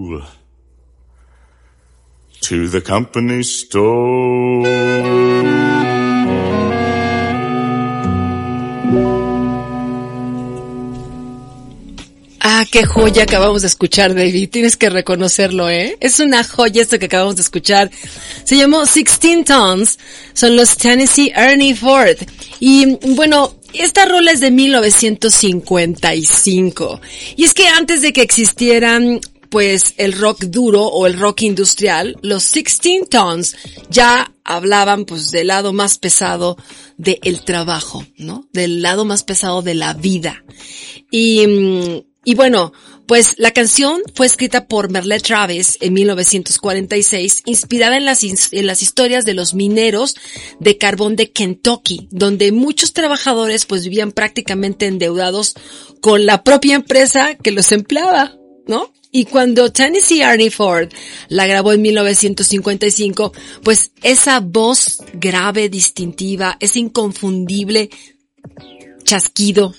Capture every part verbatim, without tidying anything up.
to the company store. Ah, qué joya acabamos de escuchar, David. Tienes que reconocerlo, ¿eh? Es una joya esto que acabamos de escuchar. Se llamó sixteen Tons. Son los Tennessee Ernie Ford. Y, bueno, esta rola es de mil novecientos cincuenta y cinco. Y es que antes de que existieran, pues, el rock duro o el rock industrial, los sixteen Tons ya hablaban, pues, del lado más pesado del trabajo, ¿no? Del lado más pesado de la vida. Y... Y bueno, pues la canción fue escrita por Merle Travis en mil novecientos cuarenta y seis, inspirada en las, en las historias de los mineros de carbón de Kentucky, donde muchos trabajadores pues vivían prácticamente endeudados con la propia empresa que los empleaba, ¿no? Y cuando Tennessee Ernie Ford la grabó en mil novecientos cincuenta y cinco, pues esa voz grave, distintiva, ese inconfundible chasquido.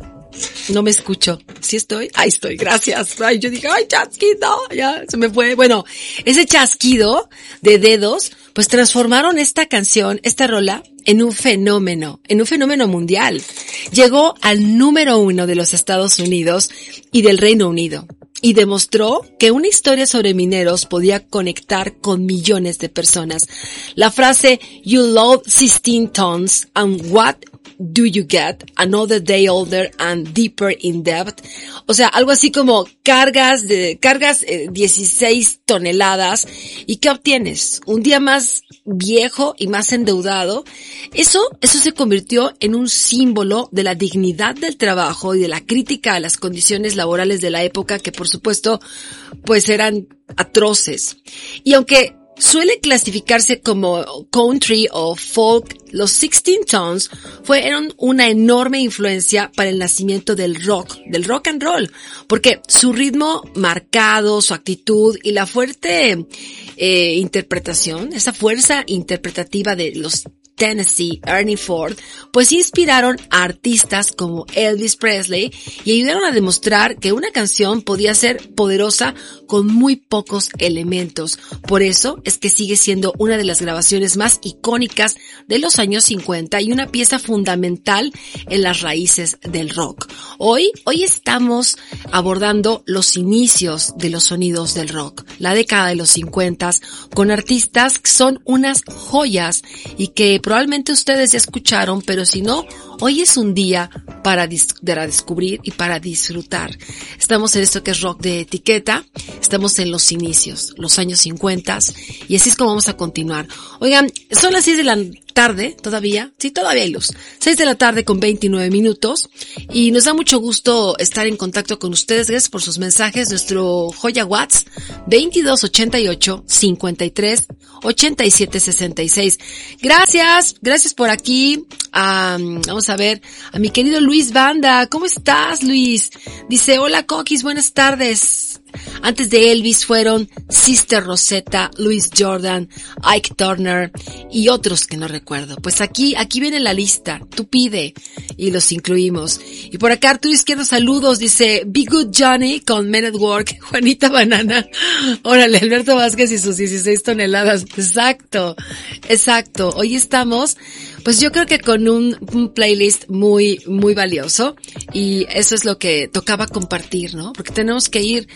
No me escucho. ¿Sí estoy? Ahí estoy, gracias. Ay, yo dije, ay, chasquido, ya, se me fue. Bueno, ese chasquido de dedos, pues transformaron esta canción, esta rola, en un fenómeno, en un fenómeno mundial. Llegó al número uno de los Estados Unidos y del Reino Unido. Y demostró que una historia sobre mineros podía conectar con millones de personas. La frase, you load sixteen tons and what do you get? Another day older and deeper in debt. O sea, algo así como cargas de, cargas eh, dieciséis toneladas. ¿Y qué obtienes? Un día más viejo y más endeudado. Eso, eso se convirtió en un símbolo de la dignidad del trabajo y de la crítica a las condiciones laborales de la época que, por supuesto, pues eran atroces. Y aunque suele clasificarse como country o folk, los sixteen Tons fueron una enorme influencia para el nacimiento del rock, del rock and roll, porque su ritmo marcado, su actitud y la fuerte eh, interpretación, esa fuerza interpretativa de los Tennessee Ernie Ford, pues inspiraron a artistas como Elvis Presley y ayudaron a demostrar que una canción podía ser poderosa con muy pocos elementos. Por eso es que sigue siendo una de las grabaciones más icónicas de los años cincuenta y una pieza fundamental en las raíces del rock. Hoy, hoy estamos abordando los inicios de los sonidos del rock, la década de los cincuenta, con artistas que son unas joyas y que probablemente ustedes ya escucharon, pero si no, hoy es un día para, dis- para descubrir y para disfrutar. Estamos en esto que es rock de etiqueta, estamos en los inicios, los años cincuenta, y así es como vamos a continuar. Oigan, son las seis de la tarde todavía, sí, todavía hay luz, seis de la tarde con veintinueve minutos, y nos da mucho gusto estar en contacto con ustedes. Gracias por sus mensajes. Nuestro joya WhatsApp veintidós ochenta y ocho cincuenta y tres ochenta y siete sesenta y seis. Gracias, gracias por aquí. Um, vamos a ver a mi querido Luis Banda. ¿Cómo estás, Luis? Dice, hola Coquis, buenas tardes. Antes de Elvis fueron Sister Rosetta, Louis Jordan, Ike Turner y otros que no recuerdo. Pues aquí, aquí viene la lista. Tú pide y los incluimos. Y por acá Arturo Izquierdo, saludos. Dice, Be Good Johnny con Men at Work, Juanita Banana. Órale, Alberto Vázquez y sus dieciséis toneladas. Exacto, exacto. Hoy estamos, pues yo creo que con un, un playlist muy, muy valioso. Y eso es lo que tocaba compartir, ¿no? Porque tenemos que ir,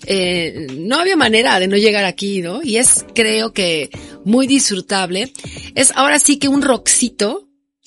eh, no había manera de no llegar aquí, ¿no? Y es, creo que, muy disfrutable. Es ahora sí que un rockcito.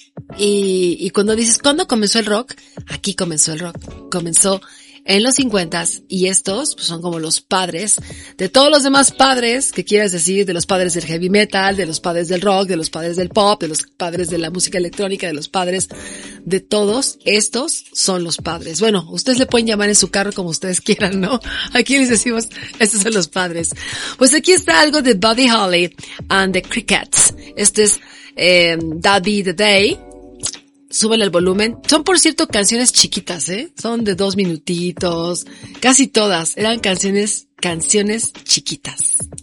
Y, y cuando dices, ¿cuándo comenzó el rock? Aquí comenzó el rock. Comenzó en los cincuentas, y estos pues, son como los padres de todos los demás padres, que quieras decir, de los padres del heavy metal, de los padres del rock, de los padres del pop, de los padres de la música electrónica, de los padres de todos. Estos son los padres. Bueno, ustedes le pueden llamar en su carro como ustedes quieran, ¿no? Aquí les decimos, estos son los padres. Pues aquí está algo de Buddy Holly and the Crickets. Este es eh, That Be the Day. Súbele el volumen. Son, por cierto, canciones chiquitas, ¿eh? Son de dos minutitos. Casi todas eran canciones, canciones chiquitas.